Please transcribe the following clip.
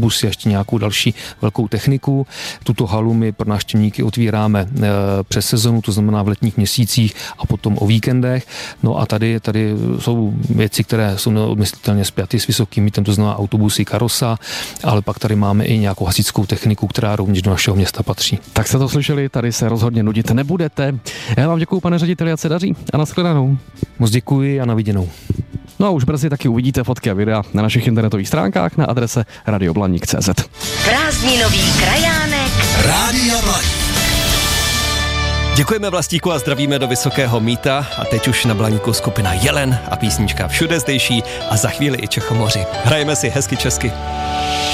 busy a ještě nějakou další velkou techniku. Tuto halu my pro návštěvníky otvíráme přes sezonu, to znamená v letních měsících a potom o víkendech. No a tady jsou věci, které jsou neodmyslitelně spjaty s vysokým mítem, to znamená autobusy, karosa, ale pak tady máme i nějakou hasičskou techniku, která rovněž do našeho města patří. Tak jste to slyšeli, tady se rozhodně nudit nebudete. Já vám děkuju, pane řediteli, ať se daří a nashledanou. Moc děkuji a na viděnou. No a už brzy taky uvidíte fotky a videa na našich internetových stránkách na adrese radioblaník.cz. Prázdninový krajánek Rádia Blaník. Děkujeme Vlastíku a zdravíme do Vysokého Mýta a teď už na Blaníku skupina Jelen a písnička Všude zdejší a za chvíli i Čechomoři. Hrajeme si hezky česky.